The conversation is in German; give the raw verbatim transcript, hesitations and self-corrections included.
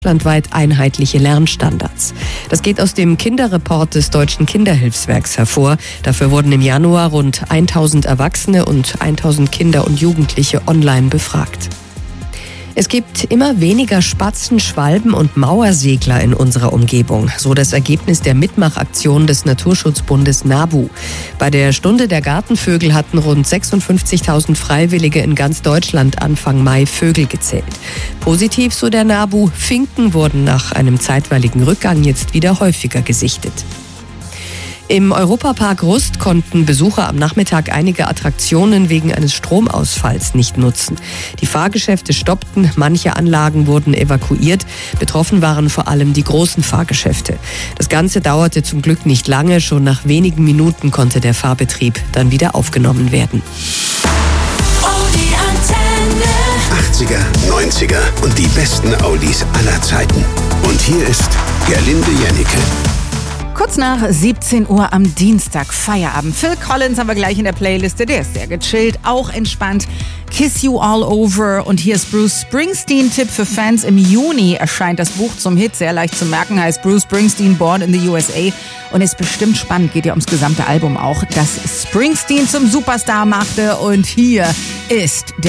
Landweit einheitliche Lernstandards. Das geht aus dem Kinderreport des Deutschen Kinderhilfswerks hervor. Dafür wurden im Januar rund tausend Erwachsene und tausend Kinder und Jugendliche online befragt. Es gibt immer weniger Spatzen, Schwalben und Mauersegler in unserer Umgebung. So das Ergebnis der Mitmachaktion des Naturschutzbundes NABU. Bei der Stunde der Gartenvögel hatten rund sechsundfünfzigtausend Freiwillige in ganz Deutschland Anfang Mai Vögel gezählt. Positiv, so der NABU, Finken wurden nach einem zeitweiligen Rückgang jetzt wieder häufiger gesichtet. Im Europapark Rust konnten Besucher am Nachmittag einige Attraktionen wegen eines Stromausfalls nicht nutzen. Die Fahrgeschäfte stoppten, manche Anlagen wurden evakuiert. Betroffen waren vor allem die großen Fahrgeschäfte. Das Ganze dauerte zum Glück nicht lange. Schon nach wenigen Minuten konnte der Fahrbetrieb dann wieder aufgenommen werden. achtziger, neunziger und die besten Oldies aller Zeiten. Und hier ist Gerlinde Jennecke. Kurz nach siebzehn Uhr am Dienstag, Feierabend. Phil Collins haben wir gleich in der Playliste. Der ist sehr gechillt, auch entspannt. Kiss You All Over. Und hier ist Bruce Springsteen. Tipp für Fans: Im Juni erscheint das Buch zum Hit. Sehr leicht zu merken, heißt Bruce Springsteen, Born in the U S A. Und ist bestimmt spannend, geht ja ums gesamte Album auch, das Springsteen zum Superstar machte. Und hier ist der